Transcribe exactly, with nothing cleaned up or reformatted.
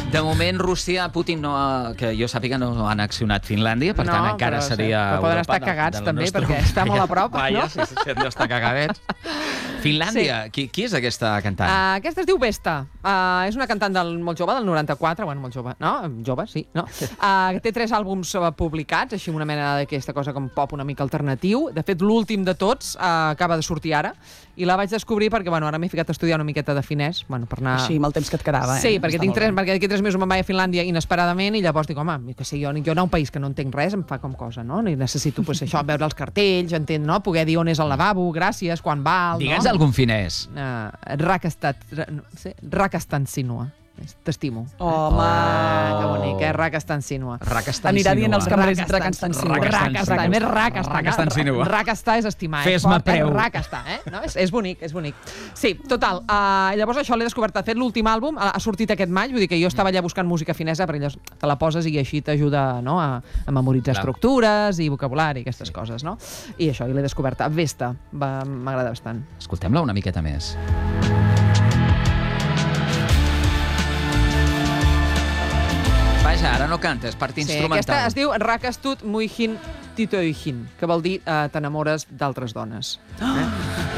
De moment, Rússia, Putin, no ha, que jo sàpiga, no ha anexionat Finlàndia, per No, tant, encara però, seria però poden Europa estar cagats, del també, nostre- perquè està molt a prop, Vaja, no? sí, sí, sí, està cagadets. Finlàndia, qui, qui és aquesta cantant? Uh, aquesta es diu Vesta. Uh, és una cantant del, molt jove, del noranta-quatre, bueno, molt jove, no? Jove, sí, no? Uh, té tres àlbums uh, publicats, així una mena d'aquesta cosa com pop una mica alternatiu. De fet, l'últim de tots uh, acaba de sortir ara, i la vaig descobrir perquè, bueno, ara m'he ficat a estudiar una miqueta de finès, bueno, per anar... Així, amb el temps que et quedava, eh? Sí, perquè, Està tinc molt tres, bé. perquè d'aquí tres mesos me'n vaig a Finlàndia inesperadament i llavors dic, home, que sé, jo, jo anar a un país que no entenc res em fa com cosa, no? I necessito, pues, això, veure els cartells, entendre, no? Poder dir on és el lavabo, gràcies, quan val, Digue'ns no? algun finès. Uh, Rakastat, no, sí? Rakastan Sinua. T'estimo. Home! Ah, que bonic, eh? Rakastan Sinua. Rakastan Anirà dient els Sinua. camarers Rakastan Sinua. Rakastan, més Rakastan. Rakastan Sinua. Rakastar és estimar. Fes-me és fort, preu. Eh? Rakastar, eh? No? És, és bonic, és bonic. Sí, total. Uh, llavors això l'he descobert. De fet, l'últim àlbum ha sortit aquest maig, vull dir que jo estava allà buscant música finesa, perquè llavors te la poses i així t'ajuda, no? a, a memoritzar Clar. estructures i vocabulari i aquestes sí. coses, no? I això, i l'he descobert. Vesta, va- m'agrada bastant. Escoltem-la una miqueta més. Vaja, ara no cantes, part Sí, instrumental. aquesta es diu Rakastut Muihin Titoihin, que vol dir uh, t'enamores d'altres dones. Eh?